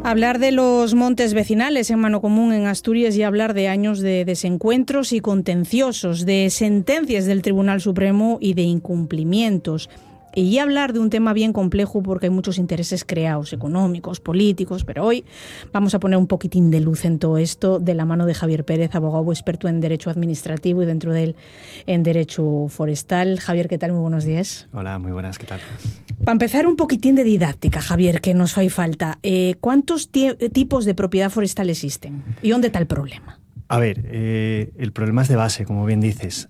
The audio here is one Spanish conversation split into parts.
Hablar de los montes vecinales en Mano Común en Asturias y hablar de años de desencuentros y contenciosos, de sentencias del Tribunal Supremo y de incumplimientos. Y hablar de un tema bien complejo porque hay muchos intereses creados, económicos, políticos, pero hoy vamos a poner un poquitín de luz en todo esto de la mano de Javier Pérez, abogado experto en Derecho Administrativo y dentro de él en Derecho Forestal. Javier, ¿qué tal? Muy buenos días. Hola, muy buenas, ¿qué tal? Para empezar, un poquitín de didáctica, Javier, que nos fai falta. ¿Cuántos tipos de propiedad forestal existen? ¿Y dónde está el problema? A ver, el problema es de base, como bien dices.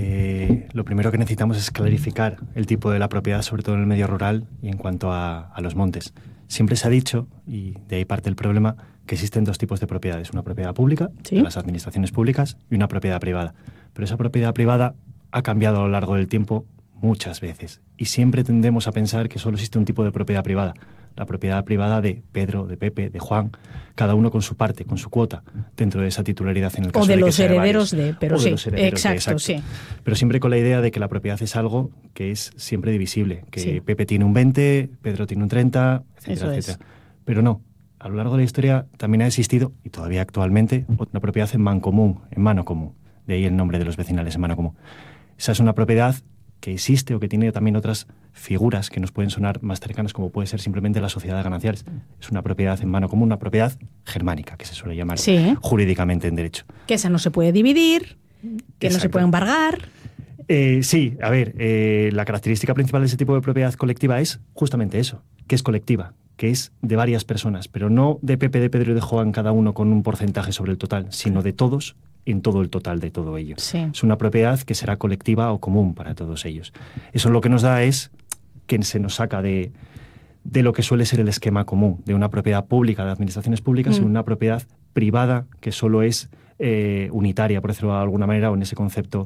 Lo primero que necesitamos es clarificar el tipo de la propiedad, sobre todo en el medio rural y en cuanto a los montes. Siempre se ha dicho, y de ahí parte el problema, que existen dos tipos de propiedades. Una propiedad pública, ¿sí?, de las administraciones públicas, y una propiedad privada. Pero esa propiedad privada ha cambiado a lo largo del tiempo muchas veces. Y siempre tendemos a pensar que solo existe un tipo de propiedad privada. La propiedad privada de Pedro, de Pepe, de Juan, cada uno con su parte, con su cuota, dentro de esa titularidad en el caso de que sea O de los herederos de, pero sí, exacto, sí. Pero siempre con la idea de que la propiedad es algo que es siempre divisible, que sí, Pepe tiene un 20, Pedro tiene un 30, etcétera, eso etcétera. Pero no, a lo largo de la historia también ha existido, y todavía actualmente, una propiedad en mancomun, en mano común. De ahí el nombre de los vecinales, en mano común. Esa es una propiedad que existe o que tiene también otras figuras que nos pueden sonar más cercanas, como puede ser simplemente la sociedad de gananciales. Es una propiedad en mano común, una propiedad germánica, que se suele llamar jurídicamente en derecho. Que esa no se puede dividir, que Exacto. no se puede embargar. Sí, a ver, la característica principal de ese tipo de propiedad colectiva es justamente eso, que es colectiva, que es de varias personas, pero no de Pepe, de Pedro y de Juan, cada uno con un porcentaje sobre el total, sino de todos en todo el total de todo ello. Sí. Es una propiedad que será colectiva o común para todos ellos. Eso lo que nos da es que se nos saca de lo que suele ser el esquema común, de una propiedad pública, de administraciones públicas, en una propiedad privada que solo es unitaria, por decirlo de alguna manera, o en ese concepto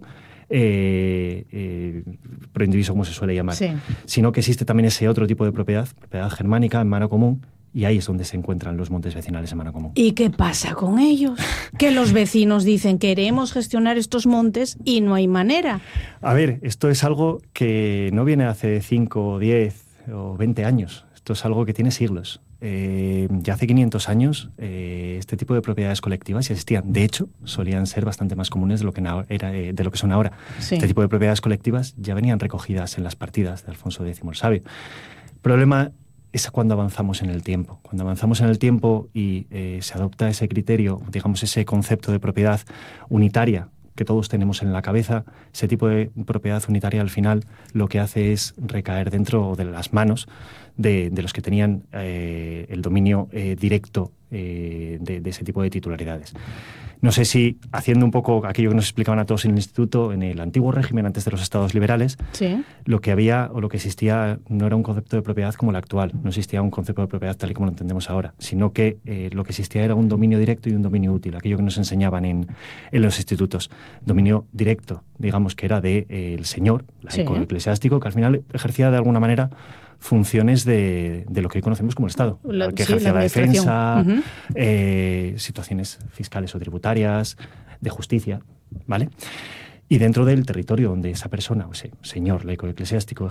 proindiviso, como se suele llamar. Sí. Sino que existe también ese otro tipo de propiedad germánica en mano común, y ahí es donde se encuentran los montes vecinales en mano común. ¿Y qué pasa con ellos? Que los vecinos dicen, queremos gestionar estos montes y no hay manera. A ver, esto es algo que no viene hace 5, 10 o 20 años. Esto es algo que tiene siglos. Ya hace 500 años este tipo de propiedades colectivas ya existían. De hecho, solían ser bastante más comunes de lo que son ahora. Sí. Este tipo de propiedades colectivas ya venían recogidas en las partidas de Alfonso X el Sabio. El problema es cuando avanzamos en el tiempo. Cuando avanzamos en el tiempo y se adopta ese criterio, digamos ese concepto de propiedad unitaria que todos tenemos en la cabeza, ese tipo de propiedad unitaria al final lo que hace es recaer dentro de las manos de los que tenían el dominio directo de ese tipo de titularidades. No sé si, haciendo un poco aquello que nos explicaban a todos en el instituto, en el antiguo régimen, antes de los estados liberales, sí, lo que había o lo que existía no era un concepto de propiedad como el actual, no existía un concepto de propiedad tal y como lo entendemos ahora, sino que lo que existía era un dominio directo y un dominio útil, aquello que nos enseñaban en los institutos. Dominio directo, digamos que era del señor, laico, sí, eclesiástico, que al final ejercía de alguna manera funciones de lo que hoy conocemos como el Estado, que ejercía la defensa, situaciones fiscales o tributarias, de justicia, ¿vale? Y dentro del territorio donde esa persona, o sea, señor laico eclesiástico,